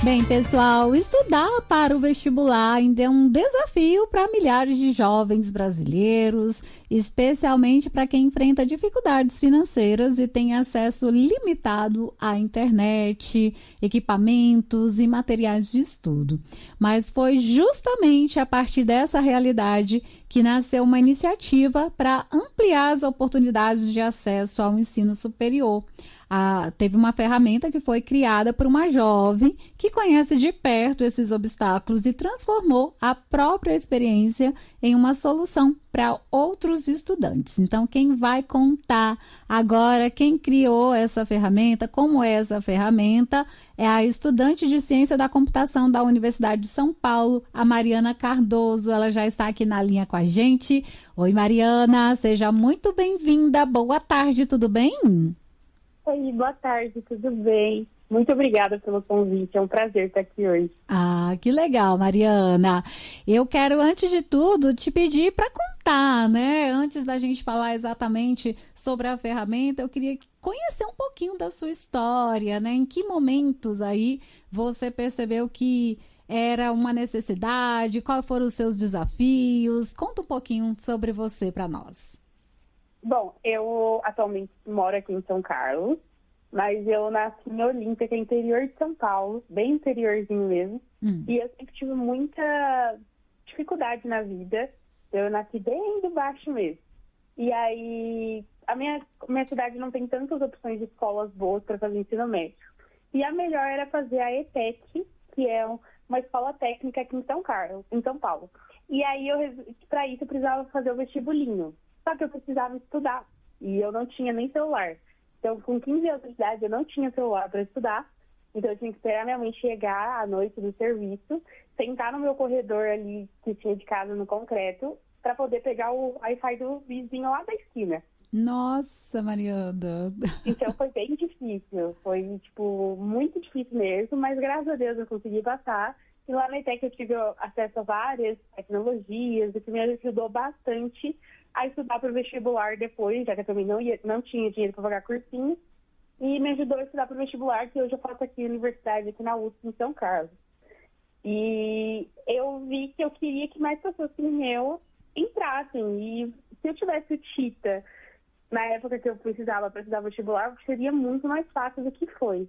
Bem, pessoal, estudar para o vestibular ainda é um desafio para milhares de jovens brasileiros, especialmente para quem enfrenta dificuldades financeiras e tem acesso limitado à internet, equipamentos e materiais de estudo. Mas foi justamente a partir dessa realidade que nasceu uma iniciativa para ampliar as oportunidades de acesso ao ensino superior. Teve uma ferramenta que foi criada por uma jovem que conhece de perto esses obstáculos e transformou a própria experiência em uma solução para outros estudantes. Então, quem vai contar agora quem criou essa ferramenta, como é essa ferramenta, é a estudante de Ciência da Computação da Universidade de São Paulo, a Mariana Cardoso. Ela já está aqui na linha com a gente. Oi, Mariana, seja muito bem-vinda. Boa tarde, tudo bem? Oi, boa tarde, tudo bem? Muito obrigada pelo convite, é um prazer estar aqui hoje. Que legal, Mariana. Eu quero, antes de tudo, te pedir para contar, né? Antes da gente falar exatamente sobre a ferramenta, eu queria conhecer um pouquinho da sua história, né? Em que momentos aí você percebeu que era uma necessidade? Quais foram os seus desafios? Conta um pouquinho sobre você para nós. Bom, eu atualmente moro aqui em São Carlos, mas eu nasci em Olímpia, que é interior de São Paulo, bem interiorzinho mesmo, e eu sempre tive muita dificuldade na vida, eu nasci bem de baixo mesmo. E aí, a minha cidade não tem tantas opções de escolas boas para fazer ensino médio. E a melhor era fazer a ETEC, que é uma escola técnica aqui em São Carlos, em São Paulo. E aí, para isso, eu precisava fazer o vestibulinho. Só que eu precisava estudar e eu não tinha nem celular. Então, com 15 anos de idade, eu não tinha celular para estudar. Então, eu tinha que esperar minha mãe chegar à noite do serviço, sentar no meu corredor ali que tinha de casa no concreto, para poder pegar o Wi-Fi do vizinho lá da esquina. Nossa, Mariana. Então, foi bem difícil. Foi, muito difícil mesmo, mas graças a Deus eu consegui passar. E lá na ETEC eu tive acesso a várias tecnologias, o que me ajudou bastante a estudar para o vestibular depois, já que eu também não tinha dinheiro para pagar cursinho, e me ajudou a estudar para o vestibular, que hoje eu faço aqui na universidade, aqui na USP, em São Carlos. E eu vi que eu queria que mais pessoas que eu entrassem, e se eu tivesse o TITA na época que eu precisava para estudar vestibular, seria muito mais fácil do que foi.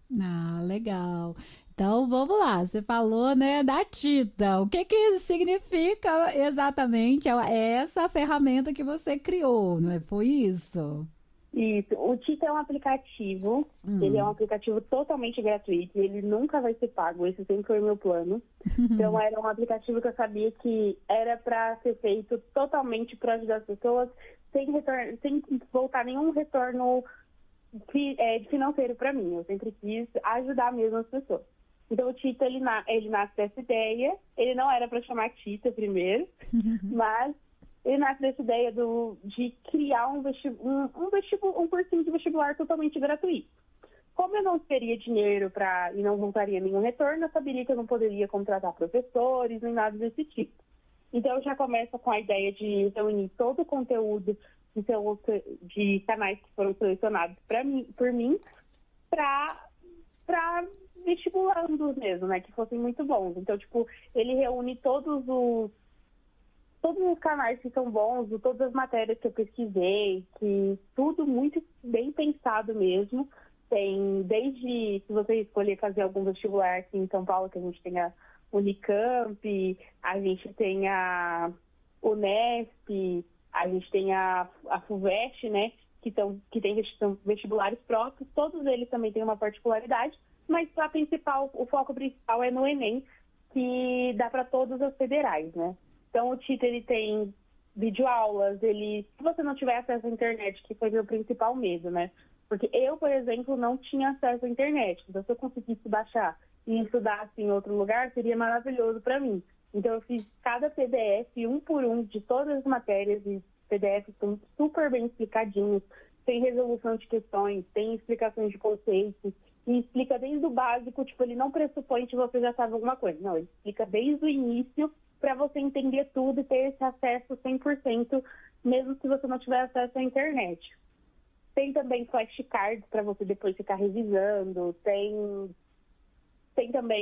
Legal. Então, vamos lá. Você falou, né, da Tita. O que que significa exatamente essa ferramenta que você criou, não é? Foi isso? Isso. O Tita é um aplicativo. Ele é um aplicativo totalmente gratuito. Ele nunca vai ser pago. Esse sempre foi o meu plano. Então, era um aplicativo que eu sabia que era para ser feito totalmente para ajudar as pessoas, sem voltar nenhum retorno financeiro para mim. Eu sempre quis ajudar mesmo as pessoas. Então, o Tita, ele nasce dessa ideia. Ele não era para chamar Tita primeiro, mas ele nasce dessa ideia de criar um cursinho de vestibular totalmente gratuito. Como eu não teria dinheiro e não voltaria nenhum retorno, eu saberia que eu não poderia contratar professores nem nada desse tipo. Então, eu já começo com a ideia de reunir todo o conteúdo de canais que foram selecionados por mim para vestibulandos mesmo, né, que fossem muito bons. Então, ele reúne todos os canais que são bons, todas as matérias que eu pesquisei, que tudo muito bem pensado mesmo. Tem desde, se você escolher fazer algum vestibular aqui em São Paulo, que a gente tem a Unicamp, a gente tem a Unesp, a gente tem a FUVEST, né, que tem vestibulares próprios. Todos eles também têm uma particularidade, mas o foco principal é no Enem, que dá para todas as federais, né? Então, o Tita, ele tem videoaulas, se você não tiver acesso à internet, que foi meu principal medo, né? Porque eu, por exemplo, não tinha acesso à internet. Então, se eu conseguisse baixar e estudar em outro lugar, seria maravilhoso para mim. Então, eu fiz cada PDF, um por um, de todas as matérias, e PDFs estão super bem explicadinhos, tem resolução de questões, tem explicações de conceitos, e explica desde o básico, ele não pressupõe que você já sabe alguma coisa. Não, ele explica desde o início para você entender tudo e ter esse acesso 100%, mesmo se você não tiver acesso à internet. Tem também flashcards para você depois ficar revisando, tem também